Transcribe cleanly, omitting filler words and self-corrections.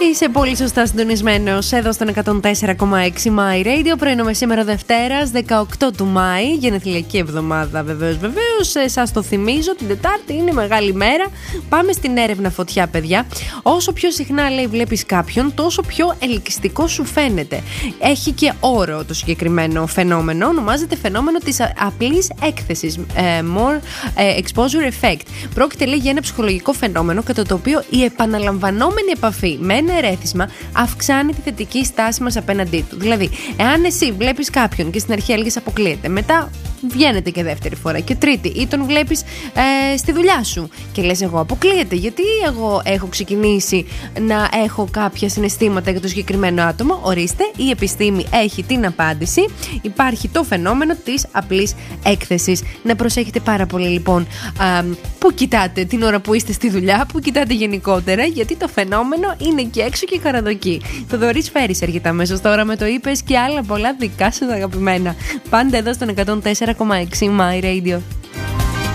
Είσαι πολύ σωστά συντονισμένος εδώ στον 104,6 My Radio. Πρωινούμε σήμερα Δευτέρας 18 του Μάη, γενεθλιακή εβδομάδα βεβαίως. Σας το θυμίζω, την Τετάρτη είναι μεγάλη μέρα. Πάμε στην έρευνα φωτιά, παιδιά. Όσο πιο συχνά, λέει, βλέπεις κάποιον, τόσο πιο ελκυστικό σου φαίνεται. Έχει και όρο το συγκεκριμένο φαινόμενο. Ονομάζεται φαινόμενο της απλής έκθεσης. More exposure effect. Πρόκειται, λέει, για ένα ψυχολογικό φαινόμενο κατά το οποίο η επαναλαμβανόμενη επαφή με ένα ερέθισμα αυξάνει τη θετική στάση μας απέναντί του. Δηλαδή, εάν εσύ βλέπεις κάποιον και στην αρχή έλεγες αποκλείεται, μετά βγαίνετε και δεύτερη φορά και τρίτη, ή τον βλέπεις στη δουλειά σου και λες εγώ αποκλείεται, γιατί εγώ έχω ξεκινήσει να έχω κάποια συναισθήματα για το συγκεκριμένο άτομο. Ορίστε, η επιστήμη έχει την απάντηση. Υπάρχει το φαινόμενο της απλής έκθεσης. Να προσέχετε πάρα πολύ, λοιπόν, που κοιτάτε την ώρα που είστε στη δουλειά, που κοιτάτε γενικότερα, γιατί το φαινόμενο είναι και έξω και καραδοκεί. Το Θοδωρής Φέρης έρχεται αμέσως τώρα με το είπες και άλλα πολλά δικά σας αγαπημένα. Πάντα εδώ στον 104,6 My Radio.